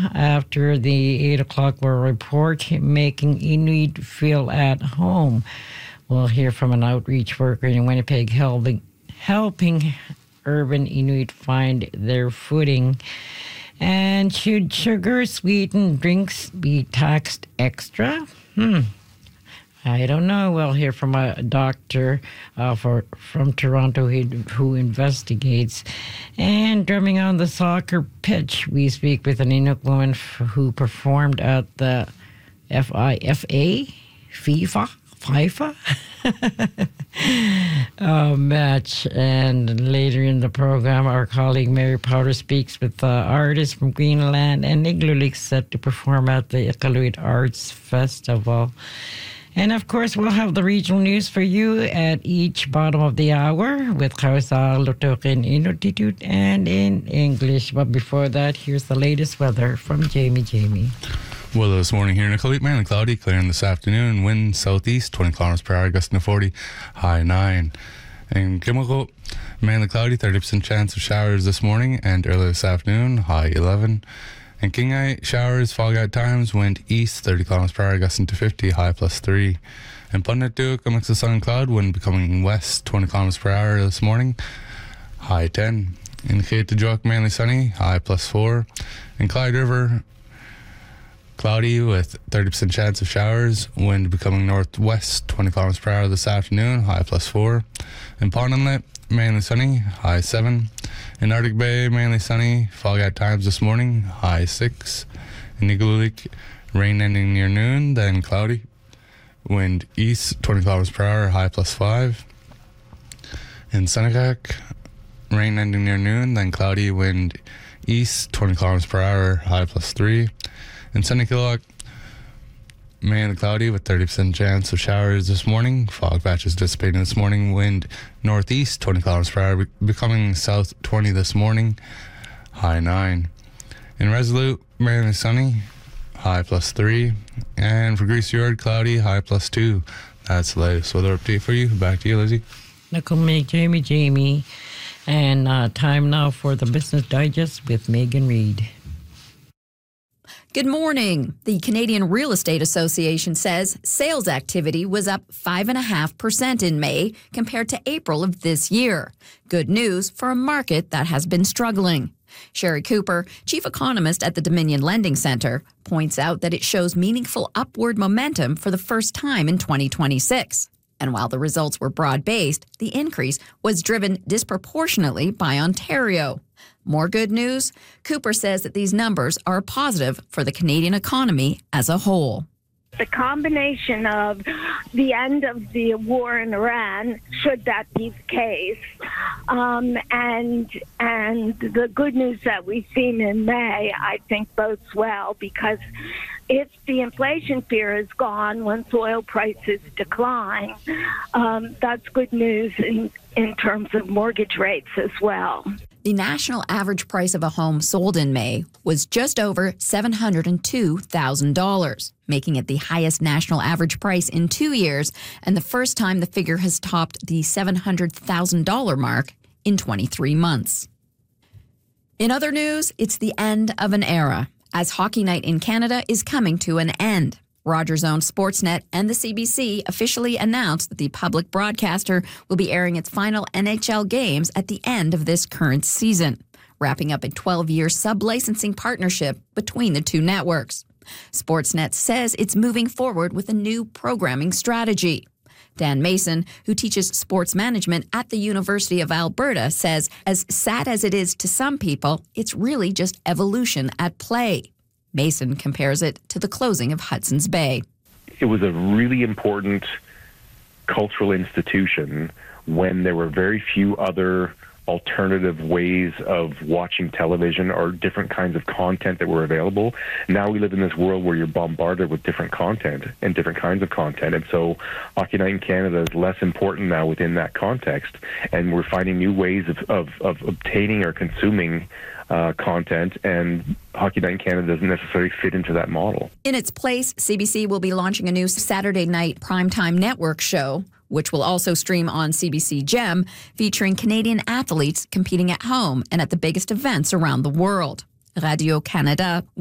after the 8 o'clock report, making Inuit feel at home. We'll hear from an outreach worker in Winnipeg helping urban Inuit find their footing. And should sugar-sweetened drinks be taxed extra? I don't know. We'll hear from a doctor from Toronto who investigates. And drumming on the soccer pitch, we speak with an Inuk woman who performed at the FIFA match. And later in the program, our colleague Mary Powder speaks with artists from Greenland and Igloolik set to perform at the Iqaluit Arts Festival. And of course, we'll have the regional news for you at each bottom of the hour with Kausa Lutuk in Inuktitut and in English. But before that, here's the latest weather from Jamie. Well, this morning here in Iqaluit, mainly cloudy, clearing this afternoon. Wind southeast, 20 kilometers per hour, gusting to 40, high 9. In Kimilko, mainly cloudy, 30% chance of showers this morning and early this afternoon, high 11. In Kingai, showers, fog at times, wind east, 30 kilometers per hour, gusting to 50, high +3. In Punittuk, a mix of sun and cloud, wind becoming west, 20 kilometers per hour this morning, high 10. In Khaytajuk, mainly sunny, high +4. In Clyde River, cloudy with 30% chance of showers, wind becoming northwest, 20 kilometers per hour this afternoon, high +4. In Pond Inlet, mainly sunny, high 7. In Arctic Bay, mainly sunny, fog at times this morning, high 6. In Igloolik, rain ending near noon, then cloudy. Wind east, 20 kilometers per hour, high +5. In Senekak, rain ending near noon, then cloudy. Wind east, 20 kilometers per hour, high +3. In Senekilok, mainly cloudy with 30% chance of showers this morning. Fog patches dissipating this morning. Wind northeast, 20 kilometers per hour, becoming south 20 this morning, high 9. In Resolute, mainly sunny, high +3. And for Grease Yard, cloudy, high +2. That's the latest weather update for you. Back to you, Lizzie. Jamie. And time now for the Business Digest with Megan Reid. Good morning. The Canadian Real Estate Association says sales activity was up 5.5% in May compared to April of this year. Good news for a market that has been struggling. Sherry Cooper, chief economist at the Dominion Lending Centre, points out that it shows meaningful upward momentum for the first time in 2026. And while the results were broad-based, the increase was driven disproportionately by Ontario. More good news? Cooper says that these numbers are positive for the Canadian economy as a whole. The combination of the end of the war in Iran, should that be the case, and the good news that we've seen in May, I think bodes well, because if the inflation fear is gone once oil prices decline, that's good news in terms of mortgage rates as well. The national average price of a home sold in May was just over $702,000, making it the highest national average price in 2 years and the first time the figure has topped the $700,000 mark in 23 months. In other news, it's the end of an era, as Hockey Night in Canada is coming to an end. Rogers owned Sportsnet and the CBC officially announced that the public broadcaster will be airing its final NHL games at the end of this current season, wrapping up a 12-year sub-licensing partnership between the two networks. Sportsnet says it's moving forward with a new programming strategy. Dan Mason, who teaches sports management at the University of Alberta, says, as sad as it is to some people, it's really just evolution at play. Mason compares it to the closing of Hudson's Bay. It was a really important cultural institution when there were very few other alternative ways of watching television or different kinds of content that were available. Now we live in this world where you're bombarded with different content and different kinds of content. And so Hockey Night in Canada is less important now within that context. And we're finding new ways of obtaining or consuming content, and Hockey Night in Canada doesn't necessarily fit into that model. In its place, CBC will be launching a new Saturday night primetime network show, which will also stream on CBC Gem, featuring Canadian athletes competing at home and at the biggest events around the world. Radio-Canada